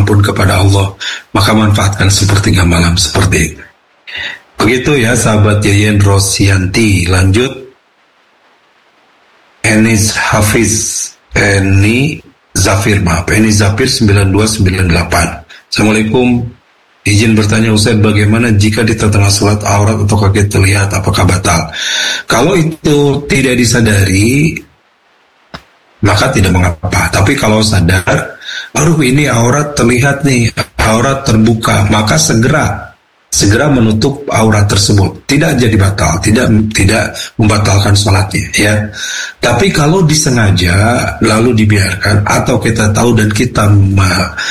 ampun kepada Allah, maka manfaatkan sepertiga malam seperti itu. Begitu ya sahabat Yeyen Rosianti. Lanjut, Eni Zafir 9298. Assalamualaikum, izin bertanya Ustaz, bagaimana jika di tengah salat aurat atau kaki terlihat, apakah batal? Kalau itu tidak disadari maka tidak mengapa. Tapi kalau sadar, aduh ini aurat terlihat nih, aurat terbuka, maka segera menutup aurat tersebut. Tidak jadi batal, tidak membatalkan sholatnya ya. Tapi kalau disengaja lalu dibiarkan, atau kita tahu dan kita